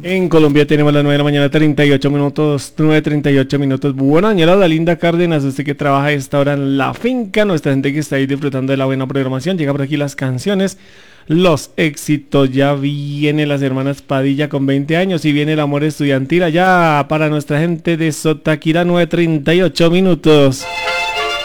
En Colombia tenemos las 9 de la mañana, 38 minutos, 9:38 minutos. Bueno, señora Dalinda Cárdenas, usted que trabaja a esta hora en la finca, nuestra gente que está ahí disfrutando de la buena programación, llega por aquí las canciones, los éxitos, ya viene las hermanas Padilla con 20 años y viene el amor estudiantil allá para nuestra gente de Sotaquira, 9:38 minutos.